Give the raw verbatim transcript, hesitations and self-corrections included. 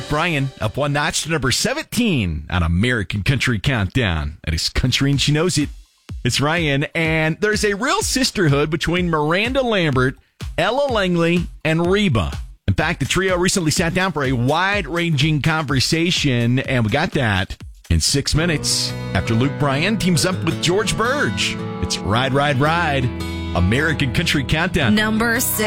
Bryan up one notch to number seventeen on American Country Countdown. That is country and she knows it. It's Ryan, and there's a real sisterhood between Miranda Lambert, Ella Langley, and Reba. In fact, the trio recently sat down for a wide-ranging conversation, and we got that in six minutes after Luke Bryan teams up with George Burge. It's Ride, Ride, Ride, American Country Countdown. Number six.